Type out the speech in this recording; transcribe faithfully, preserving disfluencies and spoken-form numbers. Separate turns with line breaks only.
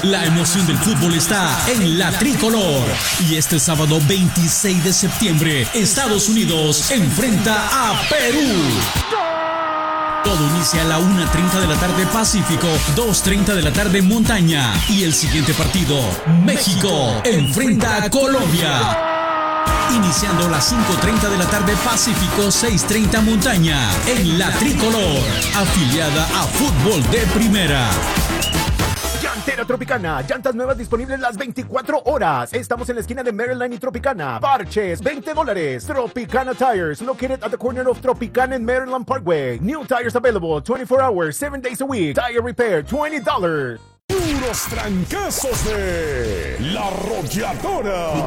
La emoción del fútbol está en la tricolor. Y este sábado veintiséis de septiembre, Estados Unidos enfrenta a Perú. Todo inicia a la una treinta de la tarde Pacífico, dos treinta de la tarde Montaña. Y el siguiente partido, México enfrenta a Colombia. Iniciando a las cinco treinta de la tarde Pacífico, seis treinta Montaña. En la tricolor, afiliada a Fútbol de Primera.
Llantera Tropicana, llantas nuevas disponibles las veinticuatro horas. Estamos en la esquina de Maryland y Tropicana. Parches, veinte dólares. Tropicana Tires, located at the corner of Tropicana and Maryland Parkway. New tires available twenty-four hours, seven days a week. Tire repair, twenty dollars.
Puros trancazos de La Arrolladora.